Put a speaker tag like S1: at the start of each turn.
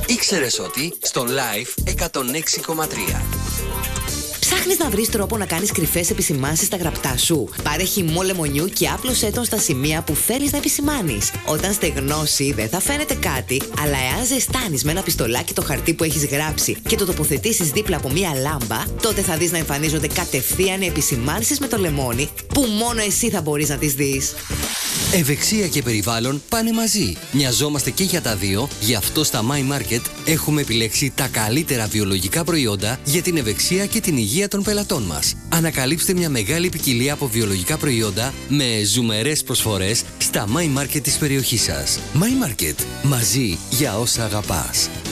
S1: Ήξερες ότι στο Live 106,3.
S2: Ψάχνεις να βρεις τρόπο να κάνεις κρυφές επισημάνσεις στα γραπτά σου? Πάρε χυμό λεμονιού και άπλωσέ τον στα σημεία που θέλεις να επισημάνεις. Όταν στεγνώσει, δεν θα φαίνεται κάτι, αλλά εάν ζεστάνεις με ένα πιστολάκι το χαρτί που έχεις γράψει και το τοποθετήσεις δίπλα από μία λάμπα, τότε θα δεις να εμφανίζονται κατευθείαν οι επισημάνσεις με το λεμόνι, που μόνο εσύ θα μπορείς να τις δεις.
S1: Ευεξία και περιβάλλον πάνε μαζί. Μοιαζόμαστε και για τα δύο, γι' αυτό στα My Market έχουμε επιλέξει τα καλύτερα βιολογικά προϊόντα για την ευεξία και την υγεία των πελατών μας. Ανακαλύψτε μια μεγάλη ποικιλία από βιολογικά προϊόντα με ζουμερές προσφορές στα My Market της περιοχής σας. My Market. Μαζί για όσα αγαπάς.